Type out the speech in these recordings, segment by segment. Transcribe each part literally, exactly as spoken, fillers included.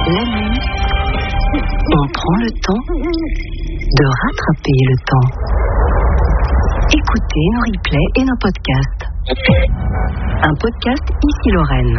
La nuit, on prend le temps de rattraper le temps. Écoutez nos replays et nos podcasts. Un podcast Ici Lorraine.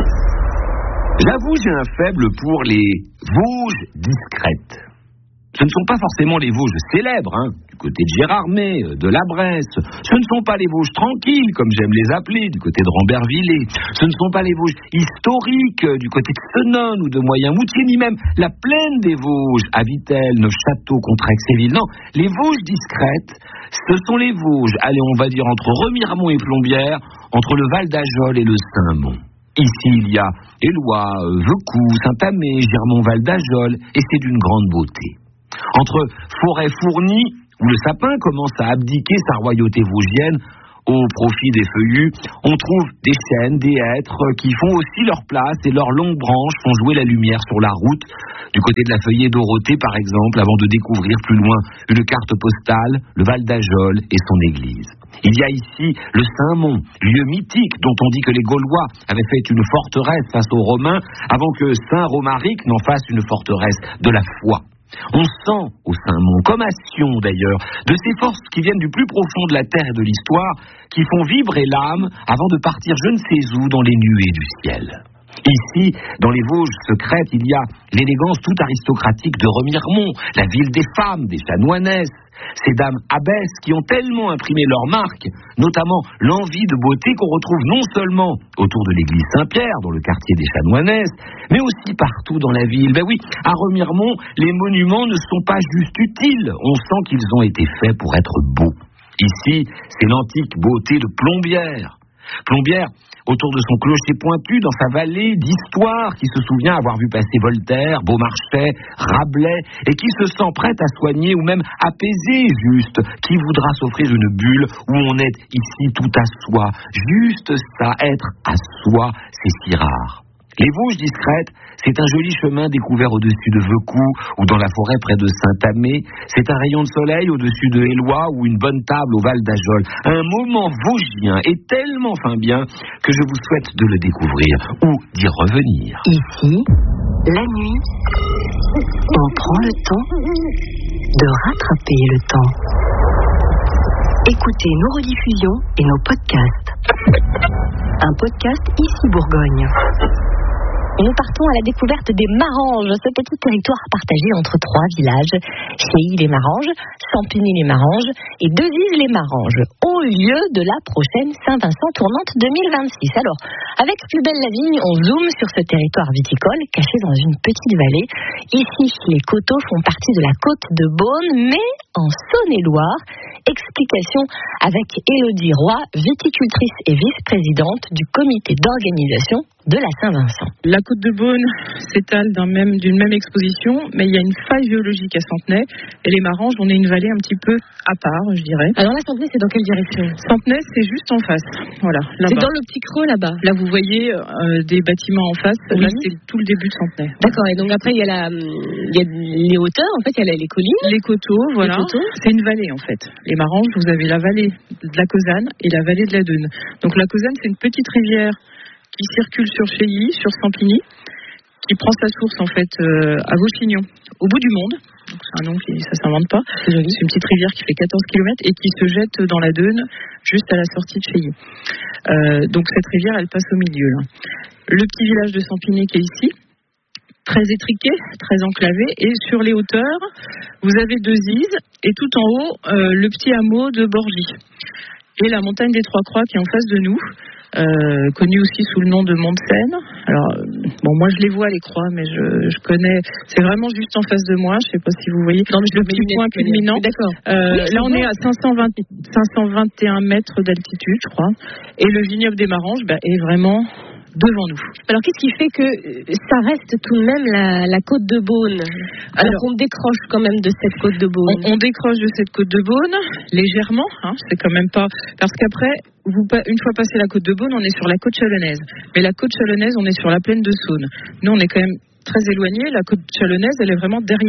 J'avoue, j'ai un faible pour les Vosges discrètes. Ce ne sont pas forcément les Vosges célèbres, hein, du côté de Gérardmer, de la Bresse. Ce ne sont pas les Vosges tranquilles, comme j'aime les appeler, du côté de Rambervillers. Ce ne sont pas les Vosges historiques, du côté de Senones ou de Moyen-Moutier, ni même la plaine des Vosges, à Vittel, Neufchâteau, Contrexéville. Non, les Vosges discrètes, ce sont les Vosges, allez, on va dire entre Remiremont et Plombières, entre le Val d'Ajol et le Saint-Mont. Ici, il y a Éloie, Vecou, Saint-Amé, Girmont-Val d'Ajol, et c'est d'une grande beauté. Entre forêts fournies, où le sapin commence à abdiquer sa royauté vosgienne au profit des feuillus, on trouve des chênes, des hêtres qui font aussi leur place et leurs longues branches font jouer la lumière sur la route, du côté de la feuillée Dorothée par exemple, avant de découvrir plus loin une carte postale, le Val d'Ajol et son église. Il y a ici le Saint-Mont, lieu mythique dont on dit que les Gaulois avaient fait une forteresse face aux Romains avant que Saint-Romaric n'en fasse une forteresse de la foi. On sent au Saint-Mont, comme à Sion d'ailleurs, de ces forces qui viennent du plus profond de la terre et de l'histoire, qui font vibrer l'âme avant de partir je ne sais où dans les nuées du ciel. Ici, dans les Vosges secrètes, il y a l'élégance toute aristocratique de Remiremont, la ville des femmes, des chanoinesses, ces dames abbesses qui ont tellement imprimé leur marque, notamment l'envie de beauté qu'on retrouve non seulement autour de l'église Saint-Pierre, dans le quartier des chanoinesses, mais aussi partout dans la ville. Ben oui, à Remiremont, les monuments ne sont pas juste utiles, on sent qu'ils ont été faits pour être beaux. Ici, c'est l'antique beauté de Plombières. Plombières, autour de son clocher pointu, dans sa vallée d'histoire, qui se souvient avoir vu passer Voltaire, Beaumarchais, Rabelais, et qui se sent prête à soigner ou même apaiser juste, qui voudra s'offrir une bulle où on est ici tout à soi. Juste ça, être à soi, c'est si rare. Les Vosges discrètes, c'est un joli chemin découvert au-dessus de Vecou ou dans la forêt près de Saint-Amé. C'est un rayon de soleil au-dessus de Éloie ou une bonne table au Val d'Ajol. Un moment vosgien et tellement fin bien que je vous souhaite de le découvrir ou d'y revenir. Ici, la nuit, on prend le temps de rattraper le temps. Écoutez nos rediffusions et nos podcasts. Un podcast Ici Bourgogne. Nous partons à la découverte des Maranges, ce petit territoire partagé entre trois villages, Chéilly-les-Maranges, Sampigny-les-Maranges et Deuzize-les-Maranges, au lieu de la prochaine Saint-Vincent tournante deux mille vingt-six. Alors, avec Plus belle la vigne, on zoome sur ce territoire viticole caché dans une petite vallée. Ici, les coteaux font partie de la côte de Beaune, mais en Saône-et-Loire. Explication avec Élodie Roy, viticultrice et vice-présidente du comité d'organisation de la Saint-Vincent. La côte de Beaune s'étale d'un même, d'une même exposition, mais il y a une faille géologique à Centenay. Et les Maranges, on est une vallée un petit peu à part, je dirais. Alors là, Centenay, c'est dans quelle direction ? Centenay, c'est juste en face. Voilà, là-bas. C'est dans le petit creux là-bas. Là, vous voyez euh, des bâtiments en face. Oui. Là, c'est tout le début de Centenay. D'accord. Et donc après, il y a la, il y a les hauteurs. En fait, il y a les collines, les coteaux. Voilà. Les coteaux. C'est une vallée en fait. Les Maranges, vous avez la vallée de la Causanne et la vallée de la Dheune. Donc la Causanne, c'est une petite rivière qui circule sur Chéilly, sur Sampigny, qui prend sa source en fait euh, à Vauchignon, au bout du monde. Donc, c'est un nom qui ça s'invente pas. C'est une petite rivière qui fait quatorze kilomètres et qui se jette dans la Dheune juste à la sortie de Chéilly. Euh, donc cette rivière, elle passe au milieu. Là. Le petit village de Sampigny qui est ici, très étriqué, très enclavé, et sur les hauteurs, vous avez Deuzize et tout en haut euh, le petit hameau de Borgy. Et la montagne des Trois Croix qui est en face de nous. Euh, connu aussi sous le nom de Mont de Seine. Alors, euh, bon, moi je les vois les croix, mais je, je connais. C'est vraiment juste en face de moi. Je sais pas si vous voyez. Non, mais je le petit point culminant. D'accord. Euh, oui, là, on est à cinq cent vingt, cinq cent vingt et un mètres d'altitude, je crois. Et le vignoble des Maranges bah, est vraiment devant nous. Alors, qu'est-ce qui fait que ça reste tout de même la, la côte de Beaune ? Alors, Alors on décroche quand même de cette côte de Beaune. On, on décroche de cette côte de Beaune, légèrement. Hein, c'est quand même pas... Parce qu'après, vous, une fois passé la côte de Beaune, on est sur la côte chalonnaise. Mais la côte chalonnaise, on est sur la plaine de Saône. Nous, on est quand même très éloigné. La côte chalonnaise, elle est vraiment derrière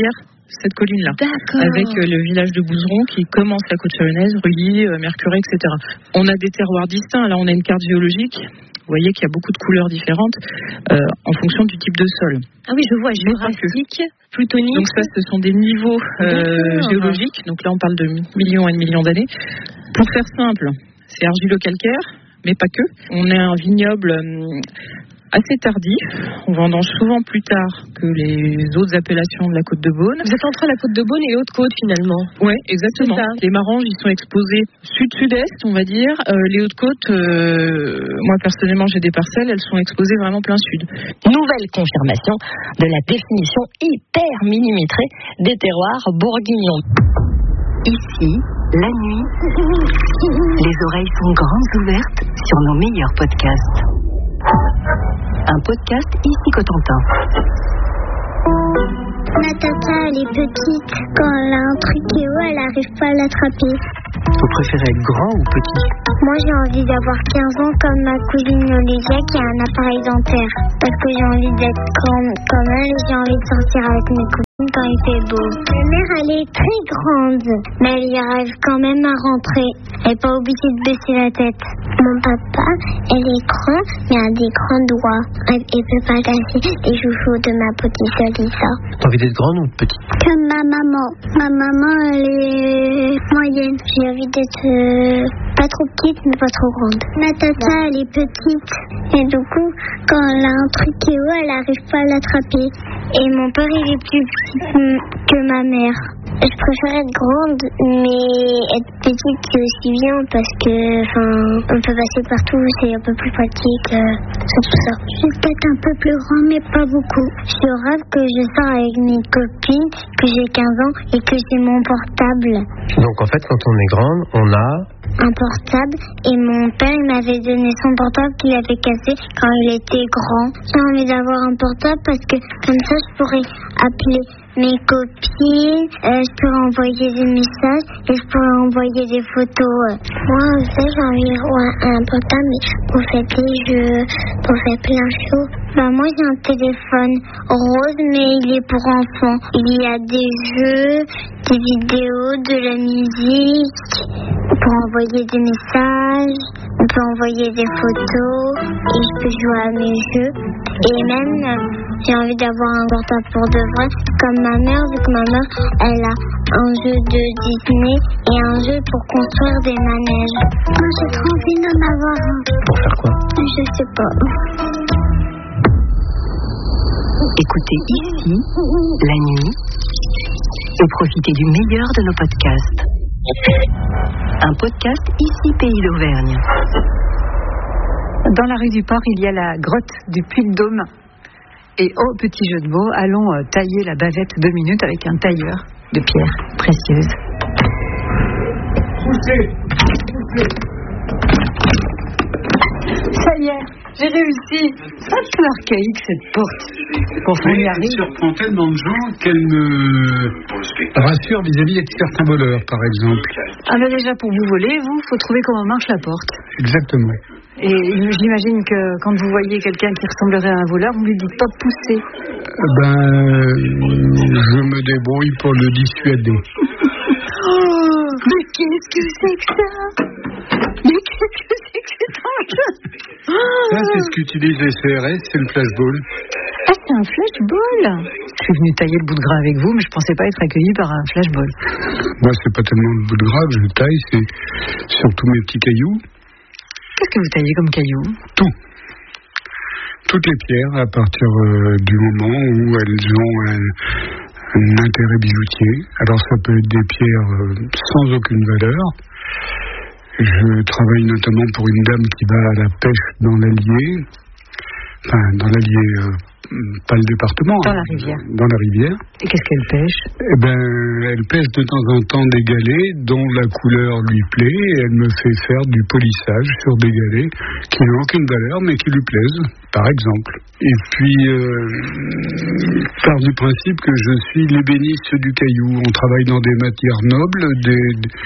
cette colline-là. D'accord. Avec euh, le village de Bouzeron qui commence la côte chalonnaise, Rully, euh, Mercurey, et cetera. On a des terroirs distincts. Là, on a une carte géologique. Vous voyez qu'il y a beaucoup de couleurs différentes euh, en fonction du type de sol. Ah oui, je vois, jurassique, plutonique. Donc ça, ce sont des niveaux euh, géologiques. Donc là, on parle de millions et de millions d'années. Pour faire simple, c'est argilo-calcaire, mais pas que. On a un vignoble euh, assez tardif. On vendange souvent plus tard que les autres appellations de la Côte de Beaune. Vous êtes entre la Côte de Beaune et Haute-Côte, finalement. Oui, exactement. Les Maranges, ils sont exposés sud-sud-est, on va dire. Euh, les Hautes-Côtes, euh, moi, personnellement, j'ai des parcelles, elles sont exposées vraiment plein sud. Nouvelle confirmation de la définition hyper millimétrée des terroirs bourguignons. Ici, la nuit, les oreilles sont grandes ouvertes sur nos meilleurs podcasts. Un podcast ici Cotentin. Ma tata, elle est petite. Quand elle a un truc qui est haut, elle n'arrive pas à l'attraper. Vous préférez être grand ou petit? Moi, j'ai envie d'avoir quinze ans comme ma cousine Olivia qui a un appareil dentaire. Parce que j'ai envie d'être grande comme elle et j'ai envie de sortir avec mes cousines quand il fait beau. Ma mère, elle est très grande, mais elle y arrive quand même à rentrer. Elle n'est pas obligée de baisser la tête. Mon papa, elle est grande, mais elle a des grands doigts. Elle ne peut pas casser les chouchous de ma petite Lisa. T'as envie d'être grande ou petite? Comme ma maman. Ma maman, elle est moyenne. J'ai envie d'être euh, pas trop petite, mais pas trop grande. Ma tata, elle est petite. Et du coup, quand elle a un truc qui est haut, elle n'arrive pas à l'attraper. Et mon père, il est plus petit que ma mère. Je préfère être grande, mais être petite, c'est aussi bien parce que, enfin, on peut passer partout, c'est un peu plus pratique, euh, c'est tout ça. Je suis peut-être un peu plus grande, mais pas beaucoup. Je rêve que je sors avec mes copines, que j'ai quinze ans et que j'ai mon portable. Donc en fait, quand on est grande, on a un portable et mon père il m'avait donné son portable qu'il avait cassé quand il était grand. J'ai envie d'avoir un portable parce que comme ça je pourrais appeler mes copines, euh, je pourrais envoyer des messages et je pourrais envoyer des photos. Moi aussi j'ai envie d'avoir un portable pour faire des jeux, pour faire plein de choses. Bah moi j'ai un téléphone rose mais il est pour enfants. Il y a des jeux, des vidéos, de la musique. On peut envoyer des messages, on peut envoyer des photos et je peux jouer à mes jeux. Et même, euh, j'ai envie d'avoir un portable pour de vrai, comme ma mère, vu que ma mère, elle a un jeu de Disney et un jeu pour construire des manèges. Moi, j'ai trop envie d'en avoir un. Pour faire quoi? Je sais pas. Écoutez ici, la nuit, et profitez du meilleur de nos podcasts. Un podcast ici Pays d'Auvergne. Dans la rue du Port, il y a la grotte du Puy-de-Dôme. Et au petit jeu de mots, allons euh, tailler la bavette deux minutes avec un tailleur de pierres précieuses. Poussez, poussez. Ça y est, j'ai réussi. C'est un peu archaïque cette porte. Enfin, on y elle arrive. surprend tellement de gens qu'elle me rassure vis-à-vis de certains voleurs, par exemple. Ah ben déjà, pour vous voler, vous, faut trouver comment marche la porte. Exactement. Et j'imagine que quand vous voyez quelqu'un qui ressemblerait à un voleur, vous lui dites pas de pousser. Ben, je me débrouille pour le dissuader. Oh, mais qu'est-ce que c'est que ça? Mais qu'est-ce que c'est que cet engin? Ça, c'est ce qu'utilise les C R S, c'est le flashball. Ah, c'est un flashball. Je suis venu tailler le bout de gras avec vous, mais je pensais pas être accueilli par un flashball. Moi, c'est pas tellement le bout de gras que je taille, c'est surtout mes petits cailloux. Qu'est-ce que vous taillez comme cailloux? Tout. Toutes les pierres, à partir euh, du moment où elles ont un, un intérêt bijoutier. Alors, ça peut être des pierres euh, sans aucune valeur. Je travaille notamment pour une dame qui va à la pêche dans l'Allier. Enfin, dans l'Allier, euh, pas le département. Dans la rivière. Dans la rivière. Et qu'est-ce qu'elle pêche? Eh ben, elle pêche de temps en temps des galets dont la couleur lui plaît et elle me fait faire du polissage sur des galets qui n'ont aucune valeur mais qui lui plaisent, par exemple. Et puis, euh, part du principe que je suis l'ébéniste du caillou. On travaille dans des matières nobles, des,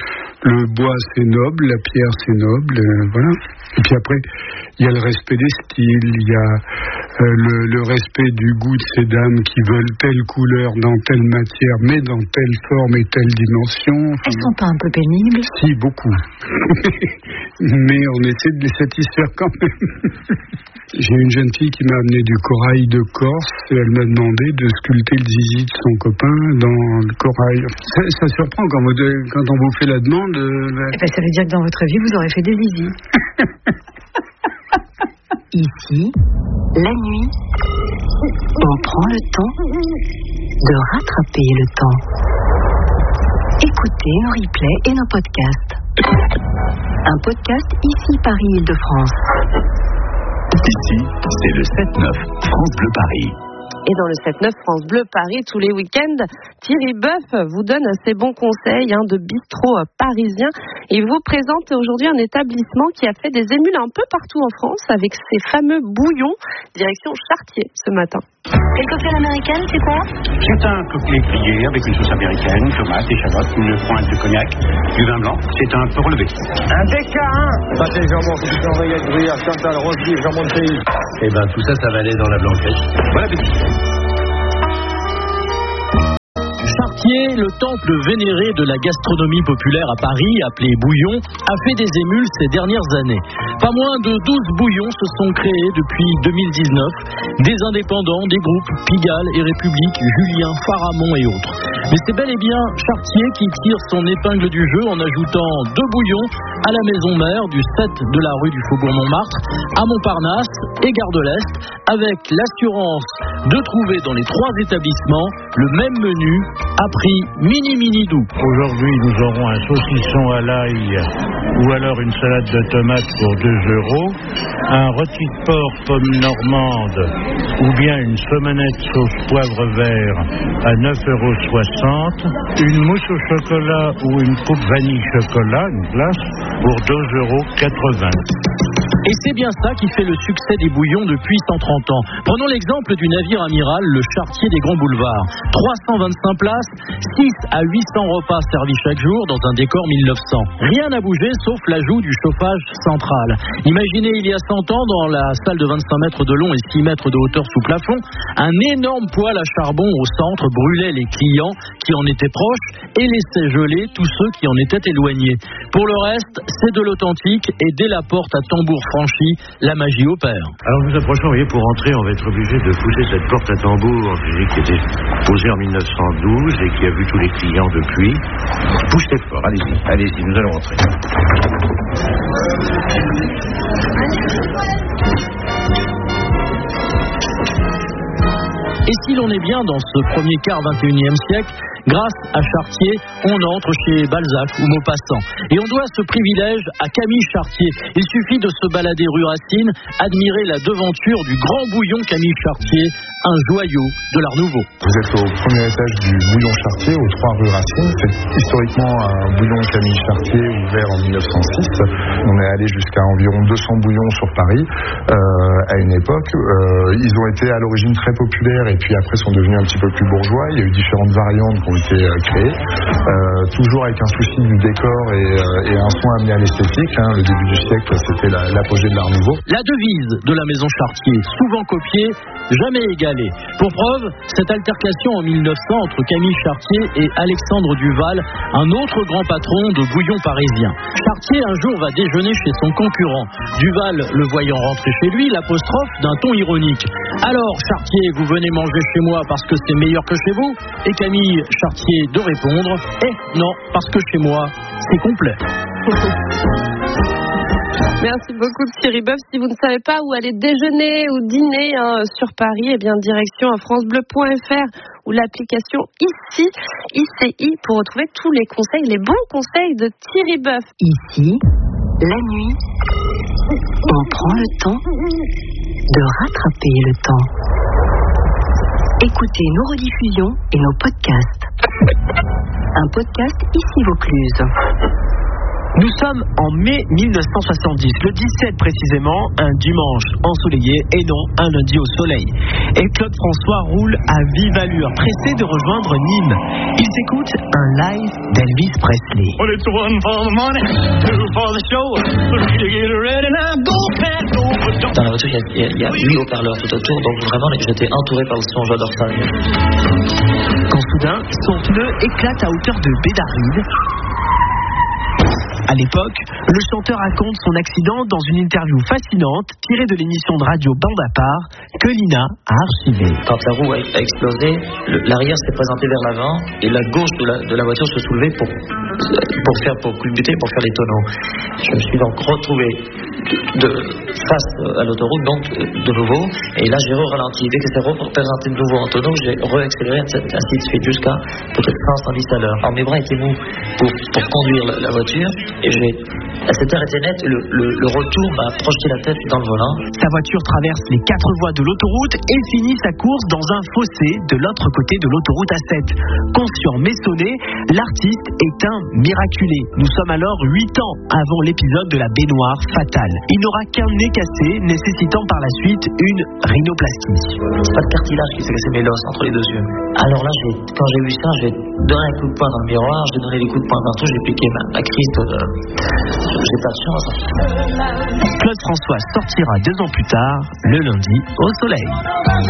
Le bois, c'est noble, la pierre, c'est noble, euh, voilà. Et puis après, il y a le respect des styles, il y a euh, le, le respect du goût de ces dames qui veulent telle couleur dans telle matière, mais dans telle forme et telle dimension. Elles sont pas un peu pénibles? Si, beaucoup. Mais on essaie de les satisfaire quand même. J'ai une jeune fille qui m'a amené du corail de Corse et elle m'a demandé de sculpter le zizi de son copain dans le corail. Ça, ça surprend quand, vous, quand on vous fait la demande. Euh, eh ben, ça veut dire que dans votre vie, vous aurez fait des zizi. Ici, la nuit, on prend le temps de rattraper le temps. Écoutez nos replays et nos podcasts. Un podcast ici Paris-Île-de-France. Ici, c'est le sept neuf France Bleu Paris. Et dans le sept neuf France Bleu Paris, tous les week-ends, Thierry Boeuf vous donne ses bons conseils hein, de bistrot parisien. Il vous présente aujourd'hui un établissement qui a fait des émules un peu partout en France avec ses fameux bouillons, direction Chartier ce matin. Et le cocktail américain, c'est quoi? C'est un cocktail grillé avec une sauce américaine, tomates, échalotes, une pointe de cognac, du vin blanc. C'est un peu relevé. Un D K un Pâté jambon, confiture oreillette, gruyère, Chantal, rose beef, jambon de pays. Eh ben tout ça, ça va aller dans la blanquette. Bon appétit. Chartier, le temple vénéré de la gastronomie populaire à Paris, appelé Bouillon, a fait des émules ces dernières années. Pas moins de douze bouillons se sont créés depuis deux mille dix-neuf, des indépendants, des groupes Pigalle et République, Julien, Pharamond et autres. Mais c'est bel et bien Chartier qui tire son épingle du jeu en ajoutant deux bouillons à la maison mère du sept de la rue du Faubourg Montmartre, à Montparnasse et Gare de l'Est, avec l'assurance de trouver dans les trois établissements le même menu à prix mini-mini doux. Aujourd'hui, nous aurons un saucisson à l'ail ou alors une salade de tomates pour deux euros, un rôti de porc pomme normande ou bien une saumonette sauce poivre vert à neuf euros soixante, une mousse au chocolat ou une coupe vanille chocolat, une glace, pour deux euros quatre-vingts. Et c'est bien ça qui fait le succès des bouillons depuis cent trente ans. Prenons l'exemple du navire amiral, le Chartier des Grands Boulevards. trois cent vingt-cinq places, six à huit cents repas servis chaque jour dans un décor mille neuf cents. Rien n'a bougé sauf l'ajout du chauffage central. Imaginez il y a cent ans, dans la salle de vingt-cinq mètres de long et six mètres de hauteur sous plafond, un énorme poêle à charbon au centre brûlait les clients qui en étaient proches et laissait geler tous ceux qui en étaient éloignés. Pour le reste, c'est de l'authentique et dès la porte à tambour franchi, la magie opère. Alors nous approchons, vous voyez, pour entrer, on va être obligé de pousser cette porte à tambour qui était posée en mille neuf cent douze et qui a vu tous les clients depuis. Poussez fort, allez-y, allez-y, nous allons entrer. Et si l'on est bien dans ce premier quart vingt et unième siècle, grâce à Chartier, on entre chez Balzac ou Maupassant. Et on doit ce privilège à Camille Chartier. Il suffit de se balader rue Racine, admirer la devanture du grand bouillon Camille Chartier, un joyau de l'Art Nouveau. Vous êtes au premier étage du bouillon Chartier, au trois rue Racine. C'est historiquement un bouillon Camille Chartier ouvert en mille neuf cent six. On est allé jusqu'à environ deux cents bouillons sur Paris euh, à une époque. Euh, ils ont été à l'origine très populaires et puis après sont devenus un petit peu plus bourgeois. Il y a eu différentes variantes qui ont été euh, créées, euh, toujours avec un souci du décor et, euh, et un soin amené à l'esthétique. Hein. Le début du siècle, c'était la, l'apogée de l'Art Nouveau. La devise de la maison Chartier, souvent copiée, jamais égalée. Pour preuve, cette altercation en mille neuf cents entre Camille Chartier et Alexandre Duval, un autre grand patron de bouillon parisien. Chartier un jour va déjeuner chez son concurrent. Duval, le voyant rentrer chez lui, l'apostrophe d'un ton ironique. Alors, Chartier, vous venez manger chez moi parce que c'est meilleur que chez vous? Et Camille Chartier de répondre, eh non, parce que chez moi, c'est complet. Merci beaucoup Thierry Boeuf. Si vous ne savez pas où aller déjeuner ou dîner hein, sur Paris, eh bien direction à francebleu point f r ou l'application Ici, I C I, pour retrouver tous les conseils, les bons conseils de Thierry Boeuf. Ici, la nuit, on prend le temps de rattraper le temps. Écoutez nos rediffusions et nos podcasts. Un podcast Ici Vaucluse. Nous sommes en mai mille neuf cent soixante-dix, le dix-sept précisément, un dimanche ensoleillé et non un lundi au soleil. Et Claude François roule à vive allure, pressé de rejoindre Nîmes. Il s'écoute un live d'Elvis Presley. Dans la voiture, il y a, il y a huit haut-parleurs tout autour, donc vraiment j'étais entouré par le son, j'adore ça. Quand soudain, son pneu éclate à hauteur de Bédaride. À l'époque, le chanteur raconte son accident dans une interview fascinante tirée de l'émission de radio Bande à part que Lina a archivée. Quand la roue a explosé, le, l'arrière s'est présenté vers l'avant et la gauche de la, de la voiture se soulevait pour, pour faire pour culbuter, pour faire les tonneaux. Je me suis donc retrouvé de, de, face à l'autoroute, donc de nouveau, et là j'ai re-ralenti. Dès que c'est représenté de nouveau en tonneau, j'ai re-accéléré, ainsi de suite, jusqu'à peut-être cent à cent dix à l'heure. Alors mes bras étaient mous pour, pour conduire la, la voiture. Et j'ai, cette heure était nette, le, le, le retour m'a projeté la tête dans le volant. Sa voiture traverse les quatre voies de l'autoroute et finit sa course dans un fossé de l'autre côté de l'autoroute A sept. Conscient mais sonné, l'artiste est un miraculé. Nous sommes alors huit ans avant l'épisode de la baignoire fatale. Il n'aura qu'un nez cassé, nécessitant par la suite une rhinoplastie. C'est pas le cartilage qui s'est cassé, mais l'os entre les deux yeux. Alors là, j'ai, quand j'ai vu ça, j'ai donné un coup de poing dans le miroir, j'ai donné des coups de poing partout, j'ai piqué ma, ma crise de... J'ai pas de chance. Claude François sortira deux ans plus tard, le lundi, au soleil.